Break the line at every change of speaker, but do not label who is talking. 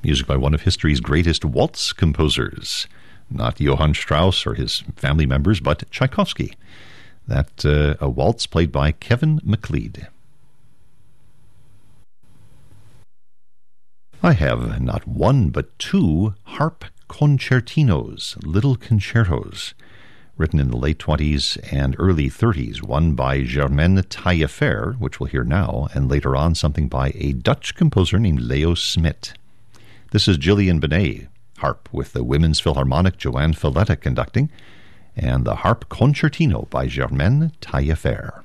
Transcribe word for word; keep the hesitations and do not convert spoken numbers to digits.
music by one of history's greatest waltz composers. Not Johann Strauss or his family members, but Tchaikovsky. That uh, a waltz played by Kevin MacLeod. I have not one but two harp concertinos, little concertos, written in the late twenties and early thirties, one by Germaine Taillefer, which we'll hear now, and later on something by a Dutch composer named Leo Smit. This is Gillian Benet, harp with the Women's Philharmonic Joanne Filletta conducting, and the Harp Concertino by Germaine Taillefer.